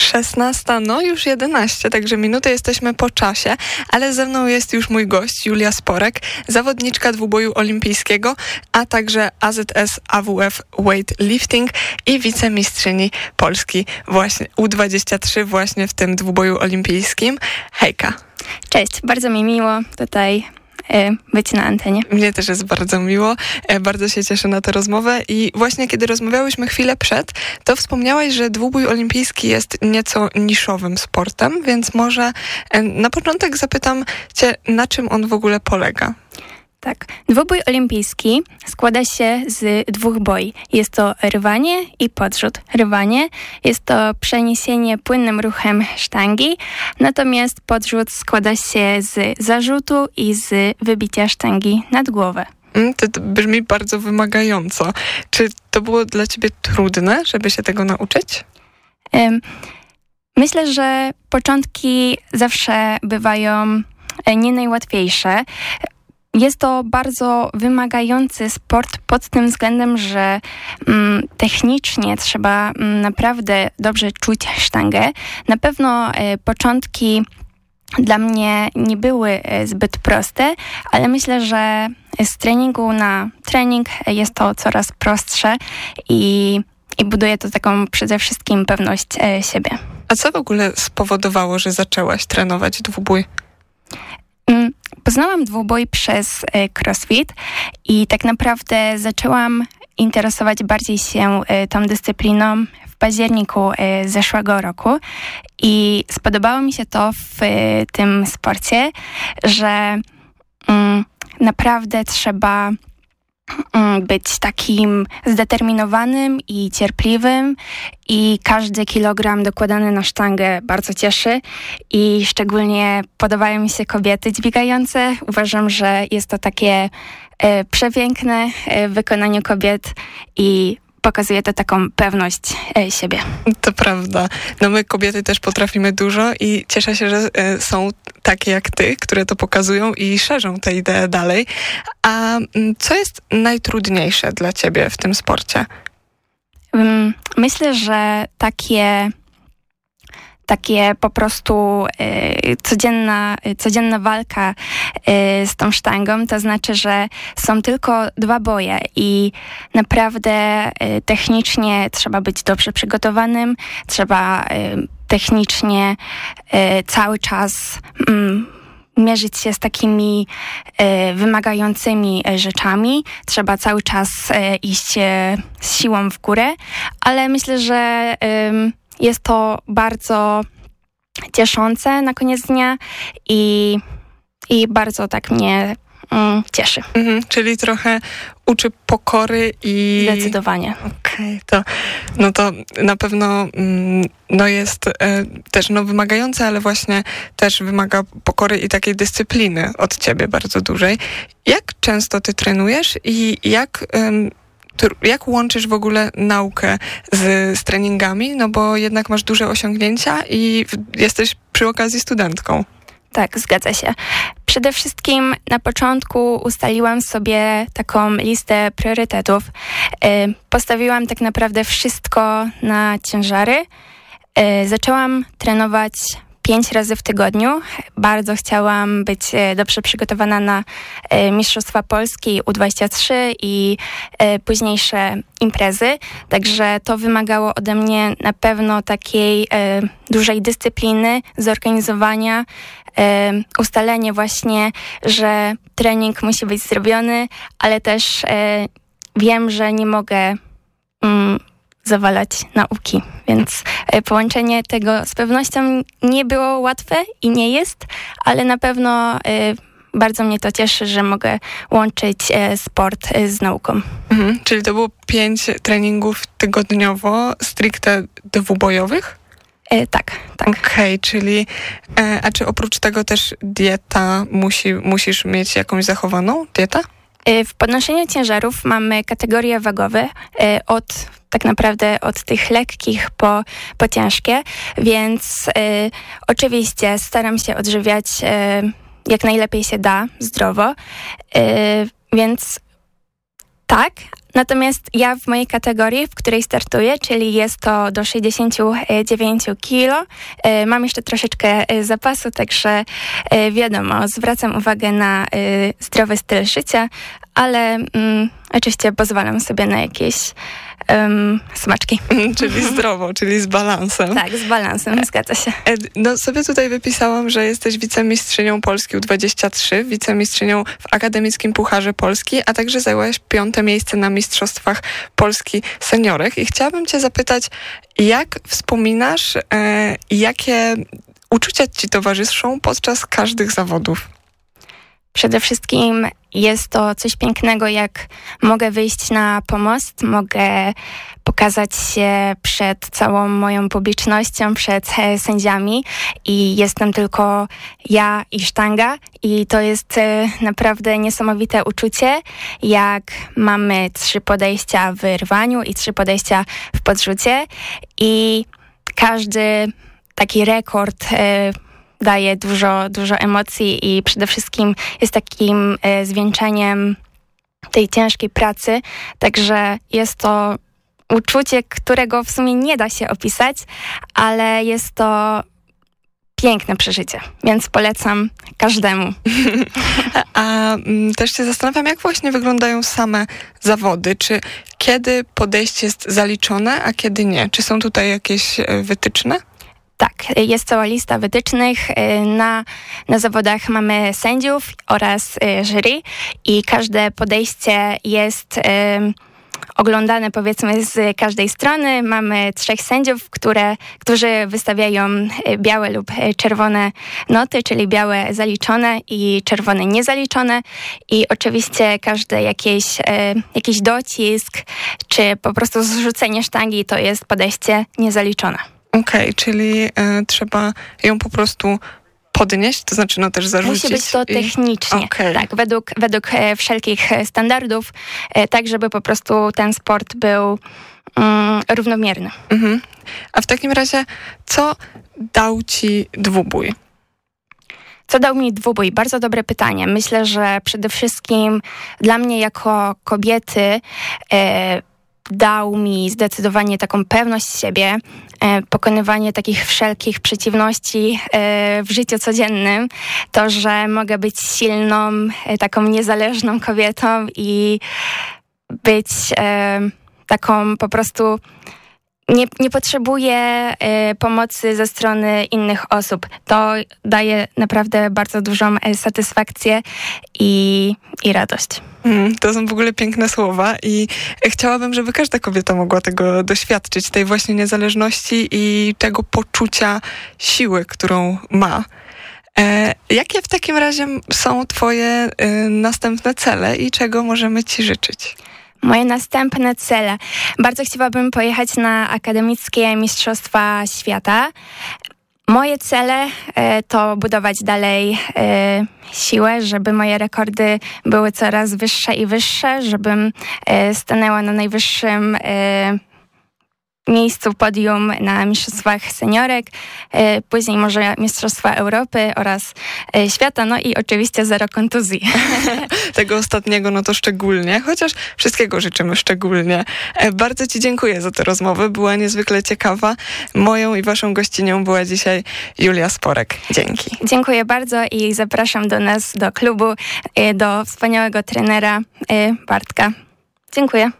16, no już 11, także minuty jesteśmy po czasie, ale ze mną jest już mój gość, Julia Sporek, zawodniczka dwuboju olimpijskiego, a także AZS AWF Weightlifting i wicemistrzyni Polski właśnie U23 właśnie w tym dwuboju olimpijskim. Hejka. Cześć, bardzo mi miło tutaj być na antenie. Mnie też jest bardzo miło, bardzo się cieszę na tę rozmowę i właśnie kiedy rozmawiałyśmy chwilę przed, to wspomniałaś, że dwubój olimpijski jest nieco niszowym sportem, więc może na początek zapytam Cię, na czym on w ogóle polega? Tak, dwubój olimpijski składa się z dwóch boi. Jest to rwanie i podrzut. Rwanie jest to przeniesienie płynnym ruchem sztangi, natomiast podrzut składa się z zarzutu i z wybicia sztangi nad głowę. To brzmi bardzo wymagająco. Czy to było dla Ciebie trudne, żeby się tego nauczyć? Myślę, że początki zawsze bywają nie najłatwiejsze. Jest to bardzo wymagający sport pod tym względem, że technicznie trzeba naprawdę dobrze czuć sztangę. Na pewno początki dla mnie nie były zbyt proste, ale myślę, że z treningu na trening jest to coraz prostsze i buduje to taką przede wszystkim pewność siebie. A co w ogóle spowodowało, że zaczęłaś trenować dwubój? Poznałam dwubój przez CrossFit i tak naprawdę zaczęłam interesować bardziej się tą dyscypliną w październiku zeszłego roku i spodobało mi się to w tym sporcie, że naprawdę trzeba być takim zdeterminowanym i cierpliwym i każdy kilogram dokładany na sztangę bardzo cieszy i szczególnie podobają mi się kobiety dźwigające. Uważam, że jest to takie przepiękne w wykonaniu kobiet i pokazuje to taką pewność siebie. To prawda. No my kobiety też potrafimy dużo i cieszę się, że są takie jak ty, które to pokazują i szerzą tę ideę dalej. A co jest najtrudniejsze dla ciebie w tym sporcie? Myślę, że takie po prostu codzienna walka z tą sztangą, to znaczy, że są tylko dwa boje i naprawdę technicznie trzeba być dobrze przygotowanym, trzeba technicznie cały czas mierzyć się z takimi wymagającymi rzeczami. Trzeba cały czas iść z siłą w górę, ale myślę, że jest to bardzo cieszące na koniec dnia i bardzo tak mnie cieszy. Czyli trochę uczy pokory i... Zdecydowanie. Okej, to na pewno jest też wymagające, ale właśnie też wymaga pokory i takiej dyscypliny od ciebie bardzo dużej. Jak często ty trenujesz i jak łączysz w ogóle naukę z treningami? No bo jednak masz duże osiągnięcia i jesteś przy okazji studentką. Tak, zgadza się. Przede wszystkim na początku ustaliłam sobie taką listę priorytetów. Postawiłam tak naprawdę wszystko na ciężary. Zaczęłam trenować 5 razy w tygodniu. Bardzo chciałam być dobrze przygotowana na Mistrzostwa Polski U23 i późniejsze imprezy. Także to wymagało ode mnie na pewno takiej dużej dyscypliny, zorganizowania, ustalenie właśnie, że trening musi być zrobiony, ale też wiem, że nie mogę zawalać nauki, więc połączenie tego z pewnością nie było łatwe i nie jest, ale na pewno bardzo mnie to cieszy, że mogę łączyć sport z nauką. Czyli to było 5 treningów tygodniowo, stricte dwubojowych? Tak. Okej, czyli a czy oprócz tego też dieta musisz mieć jakąś zachowaną dietę? W podnoszeniu ciężarów mamy kategorie wagowe tak naprawdę od tych lekkich po ciężkie, więc oczywiście staram się odżywiać jak najlepiej się da, zdrowo, więc tak, Natomiast ja w mojej kategorii, w której startuję, czyli jest to do 69 kg, mam jeszcze troszeczkę zapasu, także wiadomo, zwracam uwagę na zdrowy styl życia, ale oczywiście pozwalam sobie na jakieś smaczki. Czyli zdrowo, czyli z balansem. Tak, z balansem, zgadza się. No sobie tutaj wypisałam, że jesteś wicemistrzynią Polski U23, wicemistrzynią w Akademickim Pucharze Polski, a także zajęłaś 5. miejsce na Mistrzostwach Polski Seniorek. I chciałabym cię zapytać, jak wspominasz, jakie uczucia ci towarzyszą podczas każdych zawodów? Przede wszystkim jest to coś pięknego, jak mogę wyjść na pomost, mogę pokazać się przed całą moją publicznością, przed sędziami i jestem tylko ja i sztanga i to jest naprawdę niesamowite uczucie, jak mamy 3 podejścia w rwaniu i 3 podejścia w podrzucie i każdy taki rekord daje dużo emocji i przede wszystkim jest takim zwieńczeniem tej ciężkiej pracy. Także jest to uczucie, którego w sumie nie da się opisać, ale jest to piękne przeżycie, więc polecam każdemu. A też się zastanawiam, jak właśnie wyglądają same zawody. Czy kiedy podejście jest zaliczone, a kiedy nie? Czy są tutaj jakieś wytyczne? Tak, jest cała lista wytycznych. Na zawodach mamy sędziów oraz jury i każde podejście jest oglądane powiedzmy z każdej strony. Mamy 3 sędziów, którzy wystawiają białe lub czerwone noty, czyli białe zaliczone i czerwone niezaliczone i oczywiście każde jakiś docisk czy po prostu zrzucenie sztangi to jest podejście niezaliczone. Okej, czyli trzeba ją po prostu podnieść, to znaczy też zarzucić. Musi być to technicznie, tak, według wszelkich standardów, tak żeby po prostu ten sport był równomierny. Mhm. A w takim razie, co dał ci dwubój? Co dał mi dwubój? Bardzo dobre pytanie. Myślę, że przede wszystkim dla mnie jako kobiety dał mi zdecydowanie taką pewność siebie, pokonywanie takich wszelkich przeciwności w życiu codziennym, to, że mogę być silną, taką niezależną kobietą i być taką po prostu nie potrzebuję pomocy ze strony innych osób. To daje naprawdę bardzo dużą satysfakcję i radość. To są w ogóle piękne słowa i chciałabym, żeby każda kobieta mogła tego doświadczyć, tej właśnie niezależności i tego poczucia siły, którą ma. Jakie w takim razie są twoje następne cele i czego możemy ci życzyć? Moje następne cele. Bardzo chciałabym pojechać na akademickie Mistrzostwa Świata. Moje cele to budować dalej siłę, żeby moje rekordy były coraz wyższe i wyższe, żebym stanęła na najwyższym miejscu podium na Mistrzostwach Seniorek, później może Mistrzostwa Europy oraz świata, no i oczywiście 0 kontuzji. Tego ostatniego to szczególnie, chociaż wszystkiego życzymy szczególnie. Bardzo ci dziękuję za tę rozmowę, była niezwykle ciekawa. Moją i waszą gościnią była dzisiaj Julia Sporek. Dzięki. Dziękuję bardzo i zapraszam do nas, do klubu, do wspaniałego trenera Bartka. Dziękuję.